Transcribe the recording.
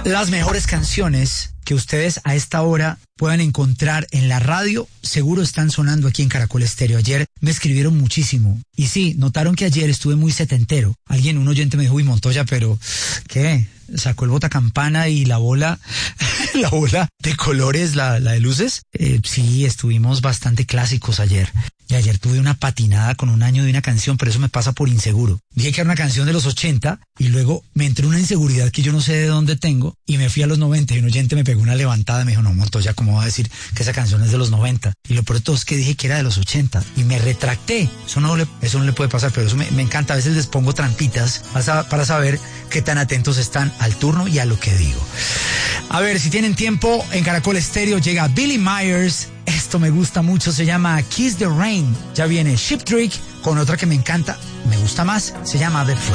Las mejores canciones que ustedes a esta hora puedan encontrar en la radio, seguro están sonando aquí en Caracol Estéreo. Ayer me escribieron muchísimo. Y sí, notaron que ayer estuve muy setentero. Un oyente me dijo, uy, Montoya, pero ¿qué? Sacó el botacampana y la bola, la bola de colores, la de luces. Sí, estuvimos bastante clásicos ayer. Y ayer tuve una patinada con un año de una canción, pero eso me pasa por inseguro. Dije que era una canción de los 80 y luego me entró una inseguridad que yo no sé de dónde tengo y me fui a los 90 y un oyente me pegó una levantada y me dijo, no, Montoya, ¿cómo va a decir que esa canción es de los 90? Y lo peor de todo es que dije que era de los 80 y me retracté. Eso no le puede pasar, pero eso me encanta. A veces les pongo trampitas para saber qué tan atentos están al turno y a lo que digo. A ver, si tienen tiempo, en Caracol Estéreo llega Billy Myers. Esto me gusta mucho, se llama Kiss the Rain. Ya viene Ship Trick con otra que me encanta, me gusta más, se llama The Fly.